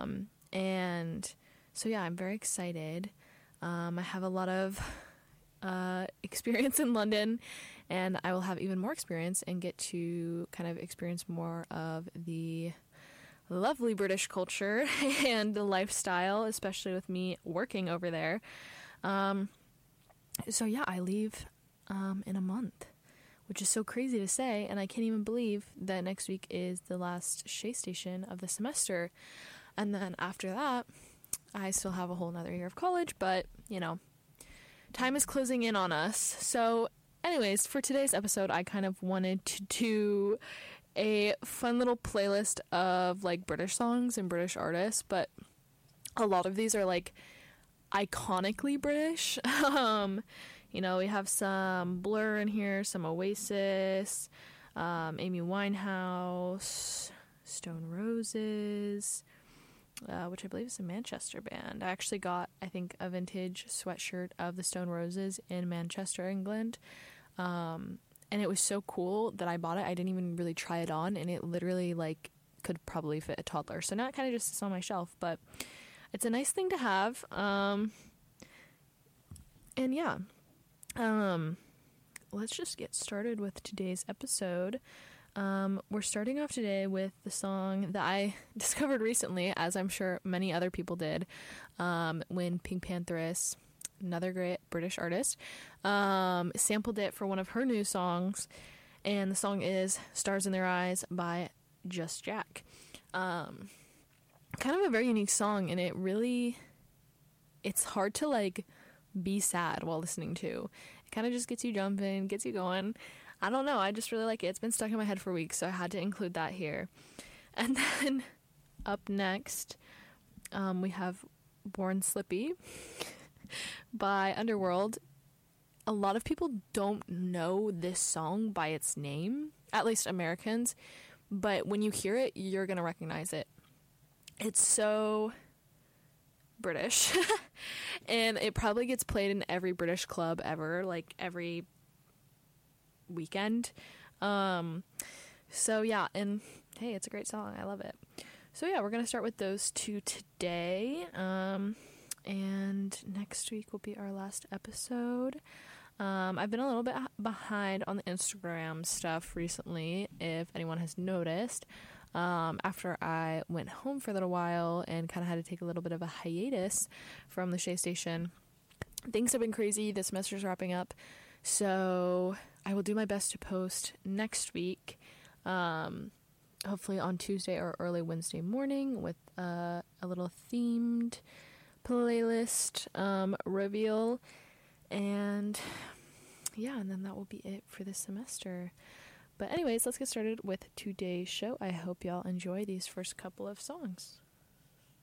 And so, yeah, I'm very excited. I have a lot of experience in London, and I will have even more experience and get to kind of experience more of the lovely British culture and the lifestyle, especially with me working over there. So yeah, I leave in a month, which is so crazy to say, and I can't even believe that next week is the last Shea Station of the semester. And then after that, I still have a whole nother year of college, but, you know, time is closing in on us. So anyways, for today's episode, I kind of wanted to do a fun little playlist of, like, British songs and British artists, but a lot of these are, like, iconically British. You know, we have some Blur in here, some Oasis, Amy Winehouse, Stone Roses, which I believe is a Manchester band. I actually got, I think, a vintage sweatshirt of the Stone Roses in Manchester, England. And it was so cool that I bought it. I didn't even really try it on, and it literally, like, could probably fit a toddler. So now it kind of just sits on my shelf, but it's a nice thing to have. And yeah, let's just get started with today's episode. We're starting off today with the song that I discovered recently, as I'm sure many other people did, when Pink Pantheress, another great British artist, sampled it for one of her new songs, and the song is Stars in Their Eyes by Just Jack. Kind of a very unique song, and it's hard to, like, be sad while listening to. It kind of just gets you jumping, gets you going. I don't know, I just really like it. It's been stuck in my head for weeks, so I had to include that here. And then up next, we have Born Slippy by Underworld. A lot of people don't know this song by its name, at least Americans, but when you hear it, you're gonna recognize it. It's so British, and it probably gets played in every British club ever, like every weekend. So yeah, and hey, it's a great song. I love it. So yeah, we're gonna start with those two today, and next week will be our last episode. I've been a little bit behind on the Instagram stuff recently, if anyone has noticed. After I went home for a little while and kind of had to take a little bit of a hiatus from the Shea Station, things have been crazy. The semester's wrapping up, so I will do my best to post next week, hopefully on Tuesday or early Wednesday morning, with a little themed playlist reveal. And yeah, and then that will be it for this semester. But anyways, let's get started with today's show. I hope y'all enjoy these first couple of songs.